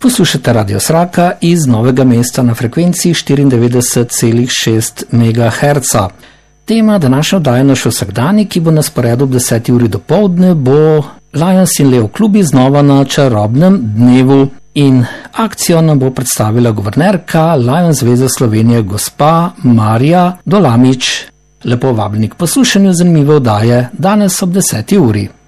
Poslušate Radio Sraka iz Novega mesta na frekvenci 94,6 MHz. Tema današnje oddaje Naš vsakdanjik, ki bo na sporedu ob 10. uri dopoldne, bo Lions in Leo klubi znova na čarobnem dnevu. In akcijo nam bo predstavila guvernerka Lions zveze Slovenije gospa Marija Dolamič. Lepo vabljeni k poslušanju zanimive oddaje danes ob 10. uri.